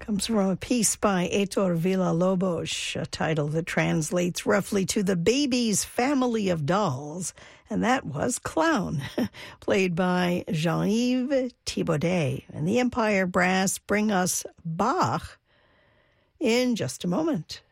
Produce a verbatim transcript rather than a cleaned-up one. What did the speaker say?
Comes from a piece by Heitor Villa-Lobos, a title that translates roughly to The Baby's Family of Dolls, and that was Clown, played by Jean-Yves Thibaudet. And the Empire Brass bring us Bach in just a moment.